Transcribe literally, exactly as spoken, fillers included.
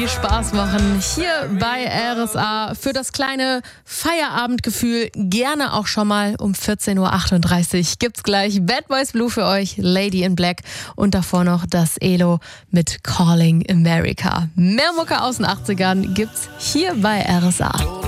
die Spaß machen. Hier bei R S A für das kleine Feierabendgefühl gerne auch schon mal um vierzehn Uhr achtunddreißig gibt's gleich Bad Boys Blue für euch, Lady in Black und davor noch das Elo mit Calling America. Mehr Mucke aus den achtzigern gibt's hier bei R S A.